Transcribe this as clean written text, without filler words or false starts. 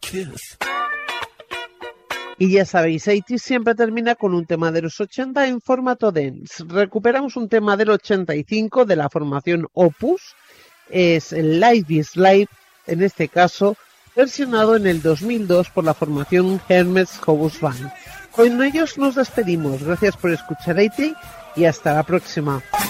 kiss. Y ya sabéis, 80 siempre termina con un tema de los 80 en formato dance. Recuperamos un tema del 85 de la formación Opus, es el Life is Life, en este caso versionado en el 2002 por la formación Hermes House Band. Con ellos nos despedimos, gracias por escuchar 80 y hasta la próxima.